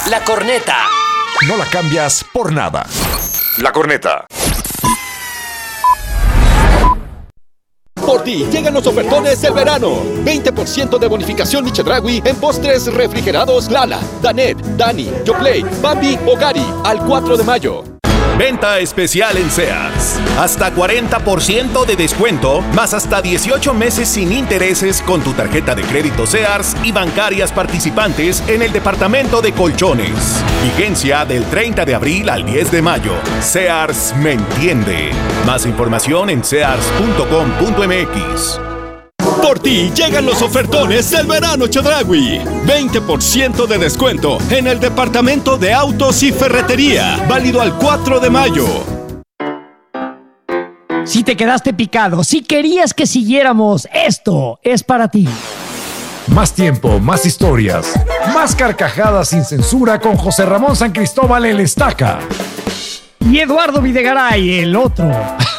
La corneta. No la cambias por nada. La corneta. Por ti llegan los ofertones del verano. 20% de bonificación Mi Chedraui en postres refrigerados Lala, Danet, Dani, Yoplait, Bambi o Gari al 4 de mayo. Venta especial en Sears. Hasta 40% de descuento, más hasta 18 meses sin intereses con tu tarjeta de crédito Sears y bancarias participantes en el departamento de colchones. Vigencia del 30 de abril al 10 de mayo. Sears me entiende. Más información en sears.com.mx. Por ti llegan los ofertones del verano Chedraui. 20% de descuento en el departamento de autos y ferretería. Válido al 4 de mayo. Si te quedaste picado, si querías que siguiéramos, esto es para ti. Más tiempo, más historias, más carcajadas sin censura con José Ramón San Cristóbal el Estaca. Y Eduardo Videgaray, el otro.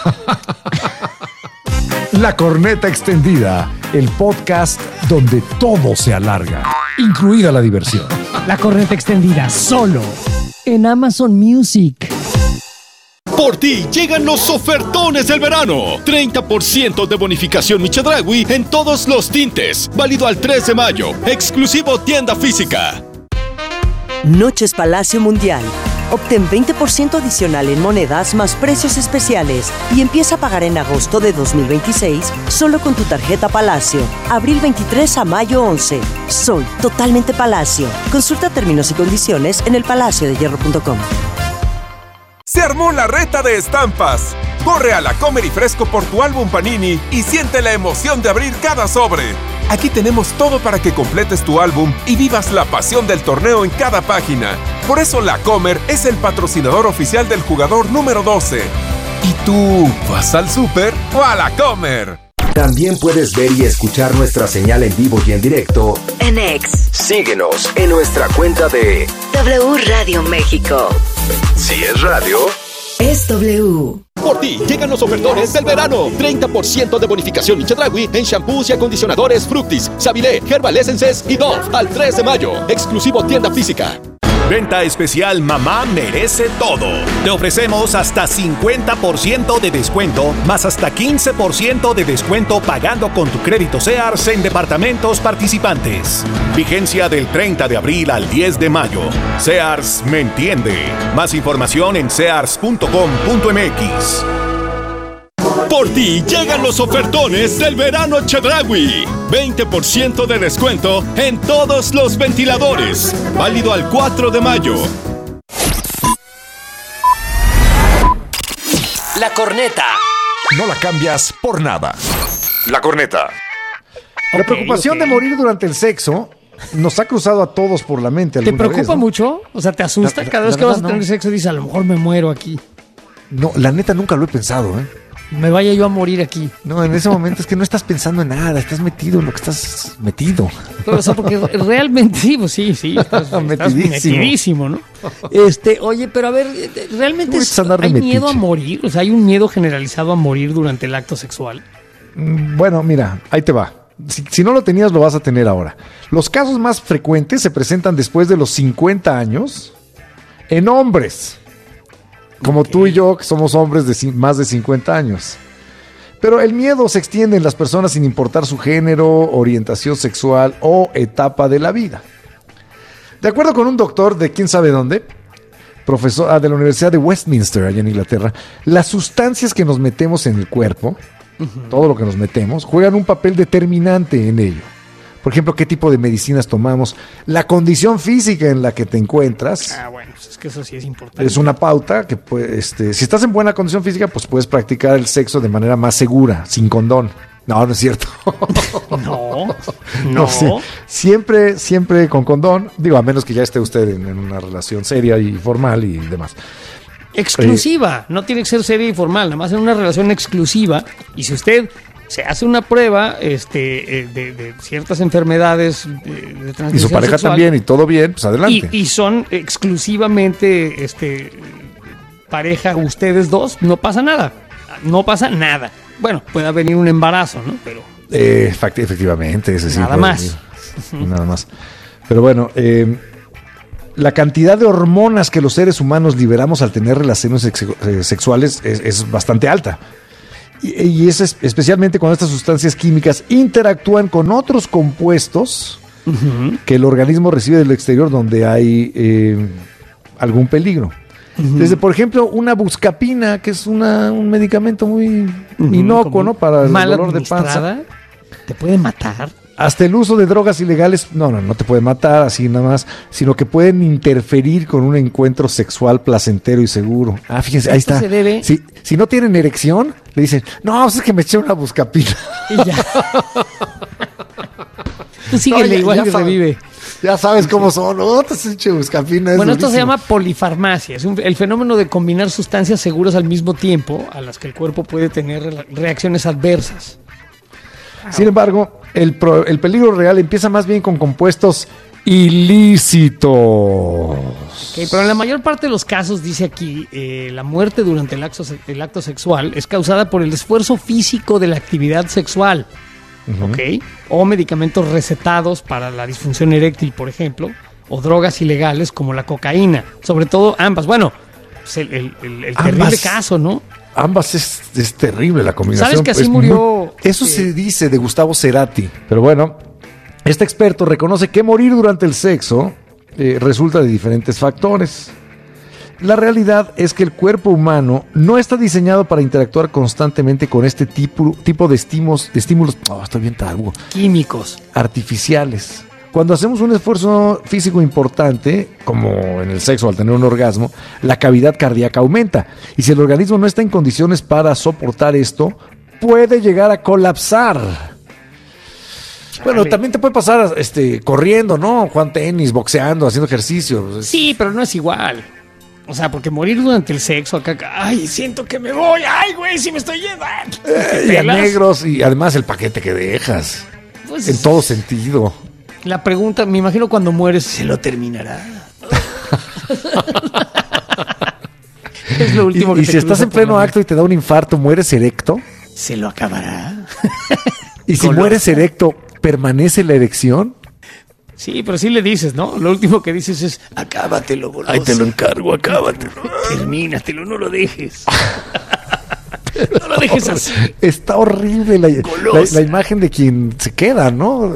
La corneta extendida, el podcast donde todo se alarga, incluida la diversión. La corneta extendida, solo en Amazon Music. Por ti llegan los ofertones del verano. 30% de bonificación Mi Chedraui en todos los tintes. Válido al 3 de mayo. Exclusivo tienda física. Noches Palacio Mundial. Obtén 20% adicional en monedas más precios especiales y empieza a pagar en agosto de 2026 solo con tu tarjeta Palacio. Abril 23 a mayo 11. Soy totalmente Palacio. Consulta términos y condiciones en elpalaciodehierro.com. Se armó la reta de estampas. Corre a La Comer y Fresco por tu álbum Panini y siente la emoción de abrir cada sobre. Aquí tenemos todo para que completes tu álbum y vivas la pasión del torneo en cada página. Por eso La Comer es el patrocinador oficial del jugador número 12. ¿Y tú vas al súper o a La Comer? También puedes ver y escuchar nuestra señal en vivo y en directo en X. Síguenos en nuestra cuenta de W Radio México. Si es radio, es W. Por ti llegan los ofertones del verano. 30% de bonificación Mi Chedraui en shampoos y acondicionadores Fructis, Savilé, Herbal Essences y Dove al 3 de mayo. Exclusivo tienda física. Venta especial Mamá Merece Todo. Te ofrecemos hasta 50% de descuento, más hasta 15% de descuento pagando con tu crédito Sears en departamentos participantes. Vigencia del 30 de abril al 10 de mayo. Sears me entiende. Más información en sears.com.mx. Por ti llegan los ofertones del verano Chedraui. 20% de descuento en todos los ventiladores. Válido al 4 de mayo. La corneta. No la cambias por nada. La corneta. La preocupación de morir durante el sexo nos ha cruzado a todos por la mente alguna ¿Te preocupa vez, ¿no? mucho? O sea, ¿te asusta? Cada vez que vas a tener sexo dices, a lo mejor me muero aquí. No, la neta nunca lo he pensado, ¿eh? Me vaya yo a morir aquí. No, en ese momento es que no estás pensando en nada, estás metido en lo que estás metido. Pero, o sea, porque realmente, sí, estás metidísimo, ¿no? Oye, pero a ver, ¿realmente hay miedo a morir? O sea, ¿hay un miedo generalizado a morir durante el acto sexual? Bueno, mira, ahí te va. Si no lo tenías, lo vas a tener ahora. Los casos más frecuentes se presentan después de los 50 años en hombres. Como tú y yo, que somos hombres de más de 50 años. Pero el miedo se extiende en las personas sin importar su género, orientación sexual o etapa de la vida. De acuerdo con un doctor de quién sabe dónde, profesor de la Universidad de Westminster, allá en Inglaterra, las sustancias que nos metemos en el cuerpo, todo lo que nos metemos, juegan un papel determinante en ello. Por ejemplo, qué tipo de medicinas tomamos, la condición física en la que te encuentras. Bueno, pues es que eso sí es importante. Es una pauta que, pues, si estás en buena condición física, pues puedes practicar el sexo de manera más segura, sin condón. No, no es cierto. No. Sí. Siempre con condón. Digo, a menos que ya esté usted en una relación seria y formal y demás. Exclusiva, no tiene que ser seria y formal, nada más en una relación exclusiva. Y si usted se hace una prueba de ciertas enfermedades de transmisión y su pareja sexual, también, y todo bien, pues adelante. Y son exclusivamente pareja ustedes dos, no pasa nada. No pasa nada. Bueno, puede venir un embarazo, ¿no? Pero efectivamente, ese sí. Nada más. Nada más. Pero bueno, la cantidad de hormonas que los seres humanos liberamos al tener relaciones sexuales es bastante alta. Y es especialmente cuando estas sustancias químicas interactúan con otros compuestos que el organismo recibe del exterior donde hay algún peligro. Desde, por ejemplo, una buscapina, que es un medicamento muy inocuo, ¿no? Para el dolor de panza. ¿Te puede matar? Hasta el uso de drogas ilegales, no te puede matar así nada más, sino que pueden interferir con un encuentro sexual placentero y seguro. Fíjense, ahí está. Si no tienen erección, le dicen, no, es que me eché una buscapina. Y ya. Tú síguele, igual que revive. Ya sabes cómo son, ¿no? Buscapina. Bueno, esto se llama polifarmacia. Es el fenómeno de combinar sustancias seguras al mismo tiempo a las que el cuerpo puede tener reacciones adversas. Sin embargo, el peligro real empieza más bien con compuestos ilícitos. Okay, pero en la mayor parte de los casos, dice aquí, la muerte durante el acto sexual es causada por el esfuerzo físico de la actividad sexual. ¿Ok? O medicamentos recetados para la disfunción eréctil, por ejemplo, o drogas ilegales como la cocaína. Sobre todo ambas. Bueno, pues el terrible caso, ¿no? Ambas es terrible la combinación. ¿Sabes que así murió? Eso se dice de Gustavo Cerati. Pero bueno, este experto reconoce que morir durante el sexo resulta de diferentes factores. La realidad es que el cuerpo humano no está diseñado para interactuar constantemente con este tipo de estímulos estoy bien tarugo, químicos artificiales. Cuando hacemos un esfuerzo físico importante, como en el sexo al tener un orgasmo, la cavidad cardíaca aumenta. Y si el organismo no está en condiciones para soportar esto, puede llegar a colapsar. Bueno, también te puede pasar corriendo, ¿no? Jugando tenis, boxeando, haciendo ejercicio. Sí, pero no es igual. O sea, porque morir durante el sexo, acá, ay, siento que me voy, ay, güey, si me estoy yendo. Y a negros, y además el paquete que dejas. Pues, en todo sentido. La pregunta, me imagino cuando mueres, ¿se lo terminará? Es lo último que y si estás en pleno acto y te da un infarto, ¿mueres erecto? ¿Se lo acabará? Y si mueres erecto, ¿permanece la erección? Sí, pero sí le dices, ¿no? Lo último que dices es, acábatelo, goloso. Ay, te lo encargo, acábatelo. Termínatelo, no lo dejes. No lo dejes así. Está horrible la imagen de quien se queda, ¿no?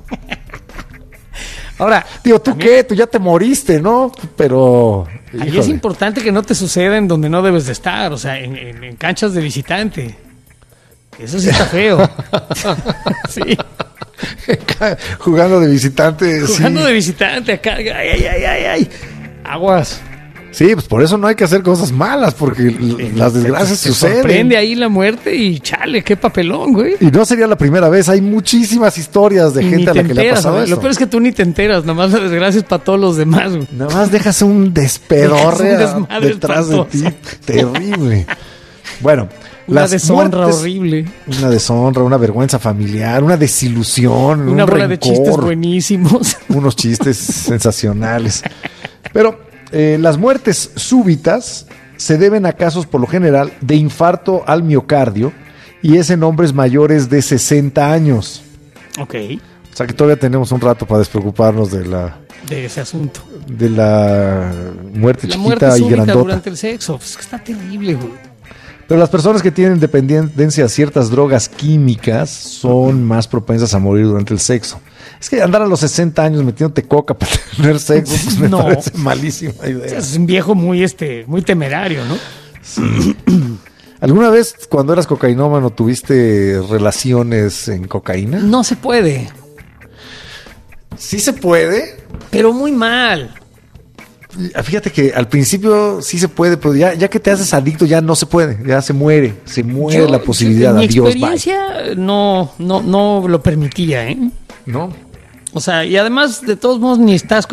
Ahora, digo, ¿tú qué? Tú ya te moriste, ¿no? Pero... ahí es importante que no te suceda en donde no debes de estar, o sea, en canchas de visitante. Eso sí está feo. Sí. Jugando de visitante. Jugando de visitante acá. Ay. Aguas. Sí, pues por eso no hay que hacer cosas malas, porque las desgracias suceden. Sorprende ahí la muerte y chale, qué papelón, güey. Y no sería la primera vez, hay muchísimas historias de gente a la que le ha pasado eso. Lo peor es que tú ni te enteras, nomás la desgracia es para todos los demás, güey. Nada más dejas un despedorre detrás de ti, terrible. Bueno, una deshonra horrible. Una deshonra, una vergüenza familiar, una desilusión, una bola de chistes buenísimos. Unos chistes sensacionales. Pero las muertes súbitas se deben a casos, por lo general, de infarto al miocardio y es en hombres mayores de 60 años. Ok. O sea que todavía tenemos un rato para despreocuparnos de ese asunto. De la muerte chiquita muerte y grandota. Durante el sexo. Pues es que está terrible, güey. Pero las personas que tienen dependencia a ciertas drogas químicas son más propensas a morir durante el sexo. Es que andar a los 60 años metiéndote coca para tener sexo, pues me parece malísima idea. Es un viejo muy temerario, ¿no? Sí. ¿Alguna vez cuando eras cocainómano tuviste relaciones en cocaína? No se puede. Sí se puede, pero muy mal. Fíjate que al principio sí se puede, pero ya que te haces adicto ya no se puede, ya se muere la posibilidad. Mi experiencia no lo permitía, ¿eh? No. O sea, y además de todos modos no estás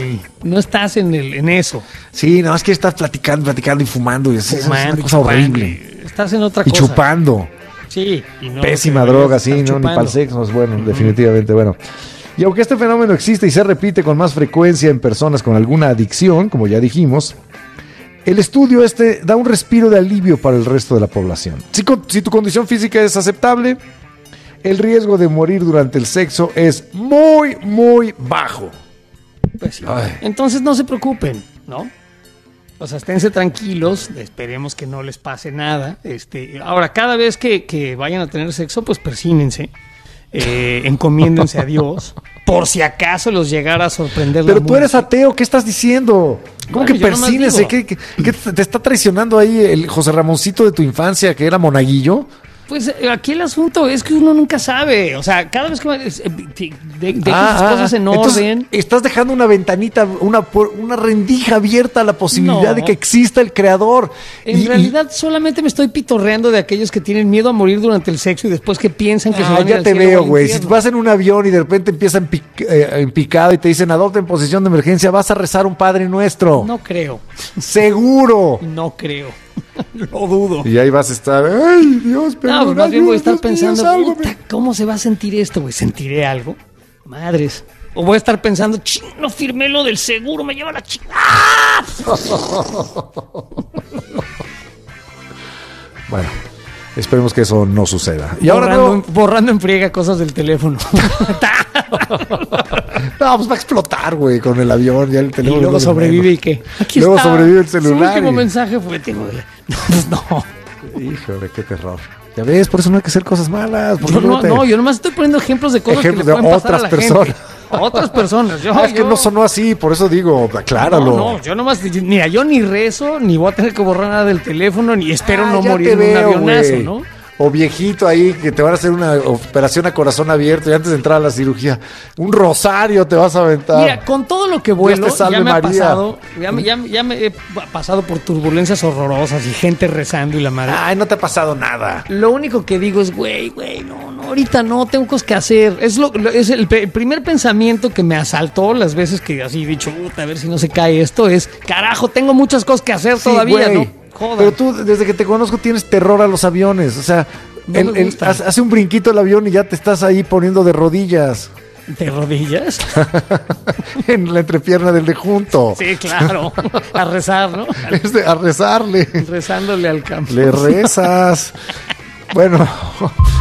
en eso. Sí, no, es que estás platicando y fumando y es una cosa horrible. Estás en otra cosa. Y chupando. Sí. Y no, pésima droga, sí, no, ni para el sexo es bueno, definitivamente, bueno. Y aunque este fenómeno existe y se repite con más frecuencia en personas con alguna adicción, como ya dijimos, el estudio da un respiro de alivio para el resto de la población. Si tu condición física es aceptable, el riesgo de morir durante el sexo es muy, muy bajo. Pues sí. Entonces no se preocupen, ¿no? O sea, esténse tranquilos, esperemos que no les pase nada. Ahora, cada vez que vayan a tener sexo, pues persínense, encomiéndense a Dios, por si acaso los llegara a sorprender. Pero tú eres ateo, ¿qué estás diciendo? ¿Cómo que persínense? ¿Qué te está traicionando ahí el José Ramoncito de tu infancia, que era monaguillo? Pues aquí el asunto es que uno nunca sabe. O sea, cada vez que dejes cosas en orden. Estás dejando una ventanita, una rendija abierta a la posibilidad de que exista el creador. En realidad solamente me estoy pitorreando de aquellos que tienen miedo a morir durante el sexo y después que piensan que se van a ir al cielo. Ya te veo, güey. Si vas en un avión y de repente empieza en picada y te dicen adopta en posición de emergencia, vas a rezar un Padre Nuestro. No creo. Seguro. No creo. Lo dudo. Y ahí vas a estar, ay, Dios, perdón. No, más bien voy a estar pensando, puta, ¿cómo se va a sentir esto, güey? ¿Sentiré algo? Madres. O voy a estar pensando, no firmé lo del seguro, me lleva la chingada. Bueno, esperemos que eso no suceda. Y borrando en friega cosas del teléfono. No, pues va a explotar, güey, con el avión. Ya el teléfono. Y luego sobrevive y qué. Aquí luego está. Sobrevive el celular. Su último mensaje fue, no. Híjole, qué terror. Ya ves, por eso no hay que hacer cosas malas. Yo nomás estoy poniendo ejemplos de cosas que le pueden pasar a la gente. A otras personas. Es que no sonó así, por eso digo, acláralo. No, yo nomás, mira, yo ni rezo, ni voy a tener que borrar nada del teléfono, ni espero no morir en un avionazo, ¿no? O viejito ahí que te van a hacer una operación a corazón abierto y antes de entrar a la cirugía, un rosario te vas a aventar. Mira, con todo lo que vuelo, ya me he pasado por turbulencias horrorosas y gente rezando y la madre. Ay, no te ha pasado nada. Lo único que digo es, güey, no, ahorita no, tengo cosas que hacer. Es el primer pensamiento que me asaltó las veces que así he dicho, puta, a ver si no se cae esto, es, carajo, tengo muchas cosas que hacer todavía, güey. ¿no? Joder. Pero tú, desde que te conozco, tienes terror a los aviones. O sea, hace un brinquito el avión y ya te estás ahí poniendo de rodillas. ¿De rodillas? En la entrepierna del de junto. Sí, claro. A rezar, ¿no? A rezarle. Rezándole al campo. Le rezas. Bueno.